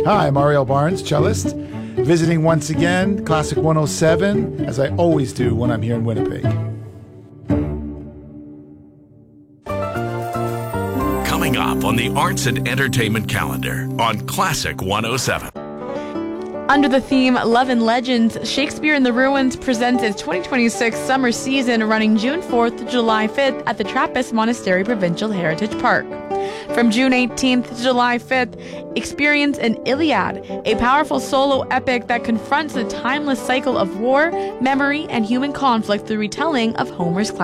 Hi, I'm Ariel Barnes, cellist, visiting once again, Classic 107, as I always do when I'm here in Winnipeg. Coming up on the Arts and Entertainment calendar on Classic 107. Under the theme Love and Legends, Shakespeare in the Ruins presents its 2026 summer season running June 4th to July 5th at the Trappist Monastery Provincial Heritage Park. From June 18th to July 5th, experience an Iliad, a powerful solo epic that confronts the timeless cycle of war, memory, and human conflict through retelling of Homer's classic.